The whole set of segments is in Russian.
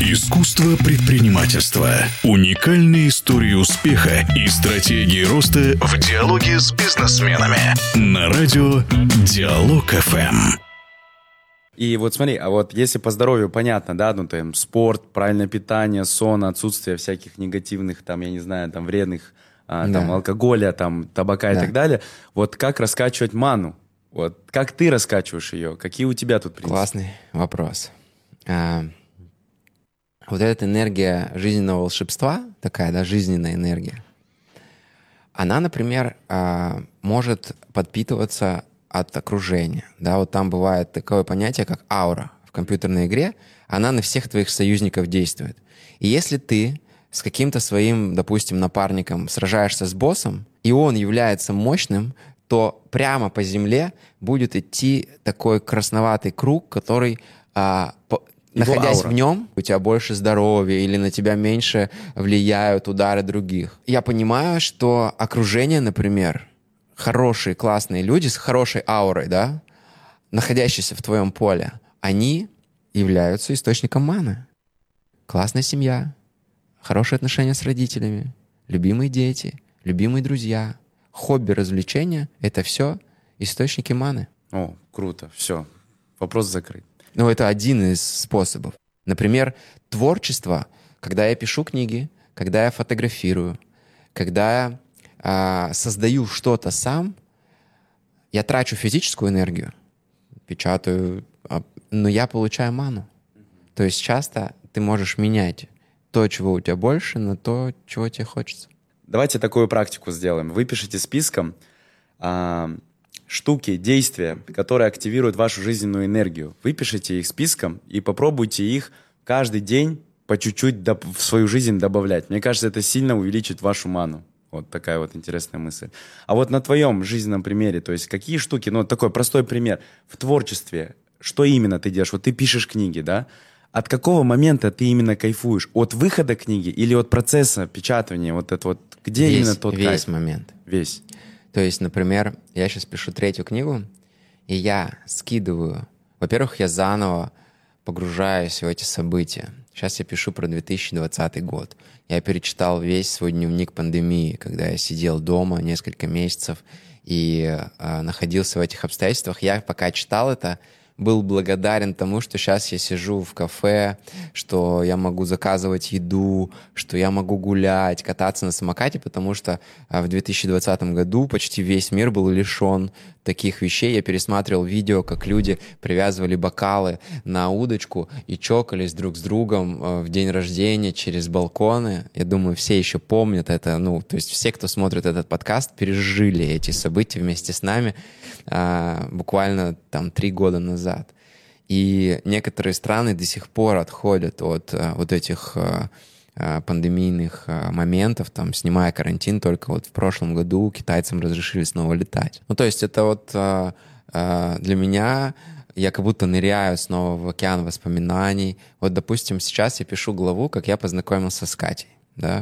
Искусство предпринимательства. Уникальные истории успеха и стратегии роста в диалоге с бизнесменами. На радио Диалог ФМ. И вот смотри, а вот если по здоровью понятно, да, ну там спорт, правильное питание, сон, отсутствие всяких негативных, там, я не знаю, там вредных, там алкоголя, там табака и так далее. Вот как раскачивать ману? Вот как ты раскачиваешь ее? Какие у тебя тут принципы? Классный вопрос. Вот эта энергия жизненного волшебства, такая, да, жизненная энергия, она, например, может подпитываться от окружения. Да, вот там бывает такое понятие, как аура в компьютерной игре. Она на всех твоих союзников действует. И если ты с каким-то своим, допустим, напарником сражаешься с боссом, и он является мощным, то прямо по земле будет идти такой красноватый круг, который, находясь в нем, у тебя больше здоровья или на тебя меньше влияют удары других. Я понимаю, что окружение, например, хорошие, классные люди с хорошей аурой, да, находящиеся в твоем поле, они являются источником маны. Классная семья, хорошие отношения с родителями, любимые дети, любимые друзья, хобби, развлечения — это все источники маны. О, круто, все, вопрос закрыт. Ну, это один из способов. Например, творчество, когда я пишу книги, когда я фотографирую, когда я создаю что-то сам, я трачу физическую энергию, печатаю, но я получаю ману. То есть часто ты можешь менять то, чего у тебя больше, на то, чего тебе хочется. Давайте такую практику сделаем. Выпишите списком штуки, действия, которые активируют вашу жизненную энергию. Выпишите их списком и попробуйте их каждый день по чуть-чуть в свою жизнь добавлять. Мне кажется, это сильно увеличит вашу ману. Вот такая вот интересная мысль. А вот на твоем жизненном примере, то есть какие штуки, ну такой простой пример, в творчестве, что именно ты делаешь? Вот ты пишешь книги, да? От какого момента ты именно кайфуешь? От выхода книги или от процесса печатания? Вот это вот, где именно тот кайф? Весь момент. Весь. То есть, например, я сейчас пишу 3-ю книгу, и я скидываю... Во-первых, я заново погружаюсь в эти события. Сейчас я пишу про 2020 год. Я перечитал весь свой дневник пандемии, когда я сидел дома несколько месяцев и находился в этих обстоятельствах. Я пока читал это, был благодарен тому, что сейчас я сижу в кафе, что я могу заказывать еду, что я могу гулять, кататься на самокате, потому что в 2020 году почти весь мир был лишен таких вещей. Я пересматривал видео, как люди привязывали бокалы на удочку и чокались друг с другом в день рождения через балконы. Я думаю, все еще помнят это. Ну, то есть все, кто смотрит этот подкаст, пережили эти события вместе с нами буквально там 3 года назад. И некоторые страны до сих пор отходят от вот этих пандемийных моментов, там, снимая карантин, только вот в прошлом году китайцам разрешили снова летать. Ну, то есть это вот для меня, я как будто ныряю снова в океан воспоминаний. Вот, допустим, сейчас я пишу главу, как я познакомился с Катей, да,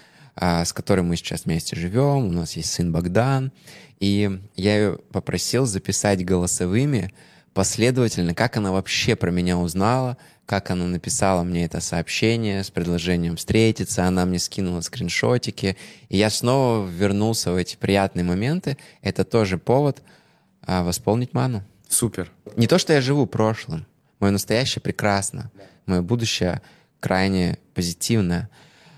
с которой мы сейчас вместе живем, у нас есть сын Богдан, и я ее попросил записать голосовыми последовательно, как она вообще про меня узнала, как она написала мне это сообщение с предложением встретиться, она мне скинула скриншотики, и я снова вернулся в эти приятные моменты. Это тоже повод восполнить ману. Супер. Не то, что я живу прошлым. Мое настоящее прекрасно. Мое будущее крайне позитивное.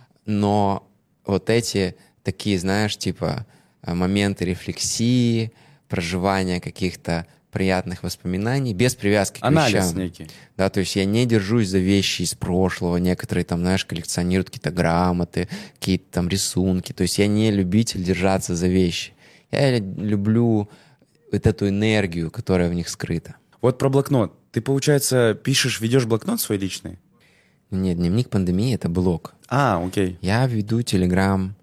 Но вот эти такие, знаешь, типа моменты рефлексии, проживания каких-то приятных воспоминаний, без привязки к анализ вещам. некий. Да, то есть я не держусь за вещи из прошлого. Некоторые там, знаешь, коллекционируют какие-то грамоты, какие-то там рисунки. То есть я не любитель держаться за вещи. Я люблю вот эту энергию, которая в них скрыта. Вот про блокнот. Ты, получается, ведешь блокнот свой личный? Нет, дневник пандемии — это блог. Окей. Я веду Телеграм,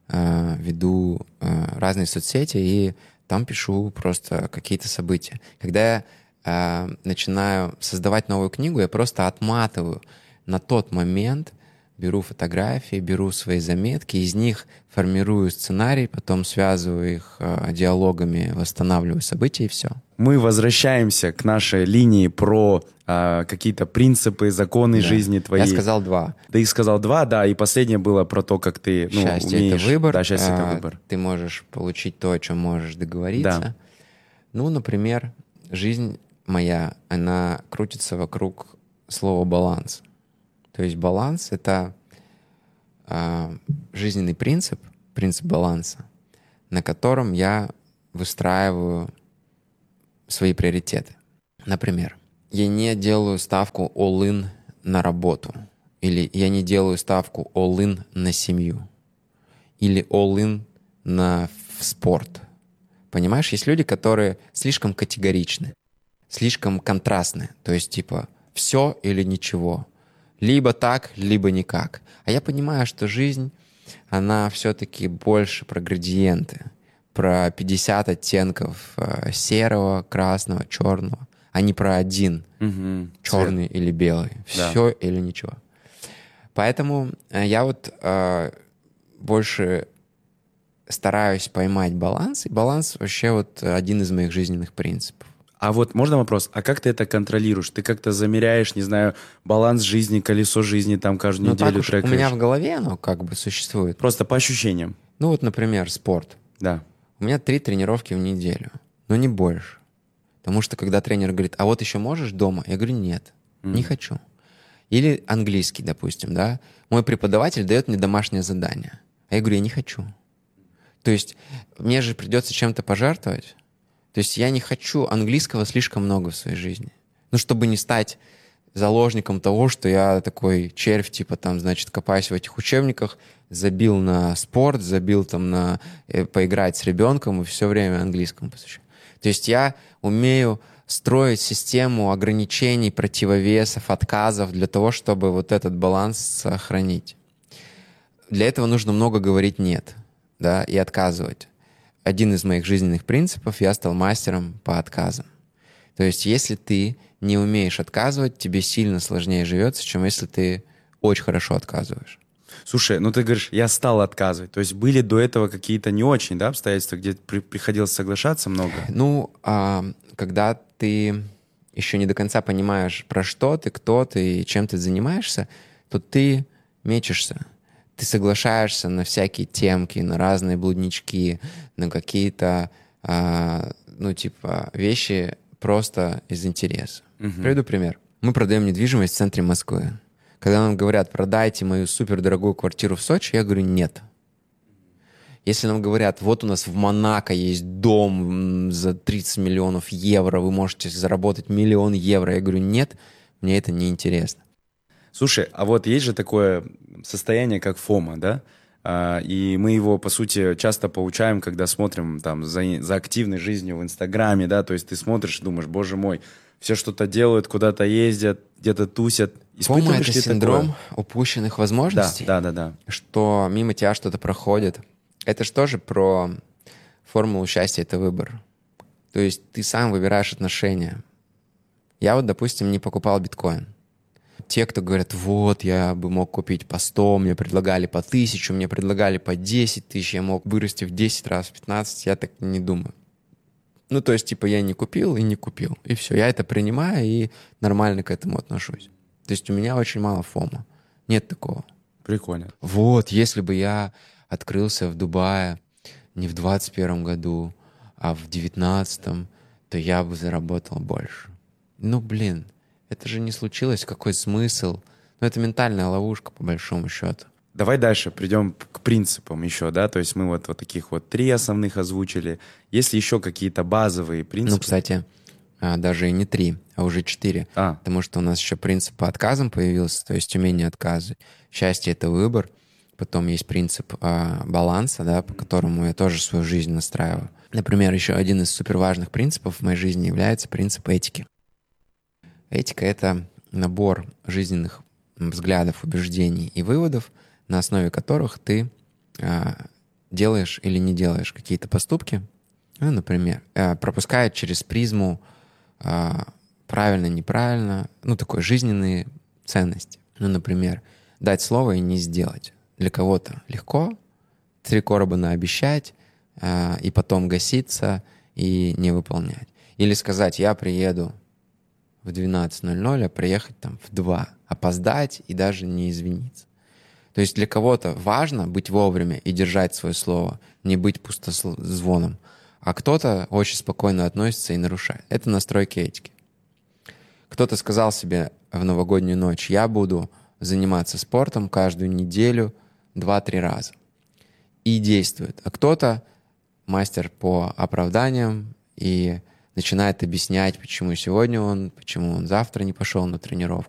веду разные соцсети и там пишу просто какие-то события. Когда я начинаю создавать новую книгу, я просто отматываю на тот момент беру фотографии, беру свои заметки, из них формирую сценарий, потом связываю их диалогами, восстанавливаю события и все. Мы возвращаемся к нашей линии про какие-то принципы, законы жизни твои. Я сказал 2. Ты сказал 2, да, и последнее было про то, как ты Счастье умеешь. — это выбор. Да, счастье — это выбор. Ты можешь получить то, о чем можешь договориться. Да. Ну, например, жизнь моя, она крутится вокруг слова «баланс». То есть баланс — это жизненный принцип баланса, на котором я выстраиваю свои приоритеты. Например, я не делаю ставку all-in на работу, или я не делаю ставку all-in на семью, или all-in на спорт. Понимаешь, есть люди, которые слишком категоричны, слишком контрастны, то есть типа все или ничего. Либо так, либо никак. А я понимаю, что жизнь, она все-таки больше про градиенты, про 50 оттенков серого, красного, черного, а не про один, черный или белый. Да. Все или ничего. Поэтому я вот больше стараюсь поймать баланс, и баланс вообще вот один из моих жизненных принципов. А вот можно вопрос, а как ты это контролируешь? Ты как-то замеряешь, не знаю, баланс жизни, колесо жизни там каждую неделю так уж трекаешь? у меня в голове оно как бы существует. Просто по ощущениям. Ну вот, например, спорт. Да. У меня 3 тренировки в неделю, но не больше. Потому что когда тренер говорит, а вот еще можешь дома? Я говорю, нет, не хочу. Или английский, допустим, да? Мой преподаватель дает мне домашнее задание. А я говорю, я не хочу. То есть мне же придется чем-то пожертвовать. То есть я не хочу английского слишком много в своей жизни. Ну, чтобы не стать заложником того, что я такой червь, типа там, значит, копаюсь в этих учебниках, забил на спорт, забил там на поиграть с ребенком и все время английскому посвящаю. То есть я умею строить систему ограничений, противовесов, отказов для того, чтобы вот этот баланс сохранить. Для этого нужно много говорить «нет», да, и отказывать. Один из моих жизненных принципов — я стал мастером по отказам. То есть если ты не умеешь отказывать, тебе сильно сложнее живется, чем если ты очень хорошо отказываешь. Слушай, ну ты говоришь, я стал отказывать. То есть были до этого какие-то не очень, да, обстоятельства, где приходилось соглашаться много? Ну, когда ты еще не до конца понимаешь, про что ты, кто ты и чем ты занимаешься, то ты мечешься. Ты соглашаешься на всякие темки, на разные блуднички, на какие-то, вещи просто из интереса. Приведу пример. Мы продаем недвижимость в центре Москвы. Когда нам говорят, продайте мою супердорогую квартиру в Сочи, я говорю, нет. Если нам говорят, вот у нас в Монако есть дом за 30 миллионов евро, вы можете заработать 1 000 000 евро, я говорю, нет, мне это не интересно. Слушай, а вот есть же такое состояние, как фома, да? И мы его, по сути, часто получаем, когда смотрим там за активной жизнью в Инстаграме, да? То есть ты смотришь и думаешь, боже мой, все что-то делают, куда-то ездят, где-то тусят. Фома — это синдром упущенных возможностей. Да. Что мимо тебя что-то проходит. Это же тоже про формулу счастья — это выбор. То есть ты сам выбираешь отношения. Я вот, допустим, не покупал биткоин. Те, кто говорят, вот, я бы мог купить по 100, мне предлагали по 1000, мне предлагали по 10 тысяч, я мог вырасти в 10 раз, в 15, я так не думаю. Ну, то есть, типа, я не купил и не купил. И все, я это принимаю и нормально к этому отношусь. То есть у меня очень мало фома. Нет такого. Прикольно. Вот, если бы я открылся в Дубае не в 21 году, а в 19, то я бы заработал больше. Ну, блин, это же не случилось, какой смысл? Ну, это ментальная ловушка, по большому счету. Давай дальше придем к принципам еще, да? То есть мы вот таких вот 3 основных озвучили. Есть ли еще какие-то базовые принципы? Ну, кстати, даже и не 3, а уже 4. Потому что у нас еще принцип по отказам появился, то есть умение отказывать. Счастье — это выбор. Потом есть принцип баланса, да, по которому я тоже свою жизнь настраиваю. Например, еще один из суперважных принципов в моей жизни является принцип этики. Этика — это набор жизненных взглядов, убеждений и выводов, на основе которых ты делаешь или не делаешь какие-то поступки, ну, например, пропуская через призму правильно-неправильно, ну, такой жизненные ценности. Ну, например, дать слово и не сделать. Для кого-то легко 3 короба наобещать, и потом гаситься и не выполнять. Или сказать, я приеду в 12:00, а приехать там в 2, опоздать и даже не извиниться. То есть для кого-то важно быть вовремя и держать свое слово, не быть пустозвоном, а кто-то очень спокойно относится и нарушает. Это настройки этики. Кто-то сказал себе в новогоднюю ночь, я буду заниматься спортом каждую неделю 2-3 раза. И действует. А кто-то мастер по оправданиям и начинает объяснять, почему он завтра не пошел на тренировку,